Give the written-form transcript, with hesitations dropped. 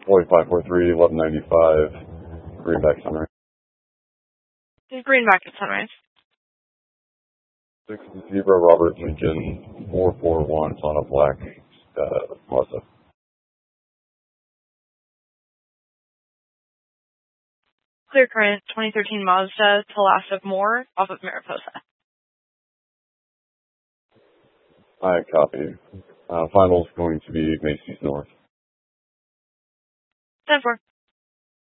Floyd 543, 1195, Greenback Sunrise. This is Greenback at Sunrise. 6 Zebra Robert Lincoln 441 on a black Mazda. Clear current 2013 Mazda Telasic Moore off of Mariposa. I copy. Final's going to be Macy's North. 10-4.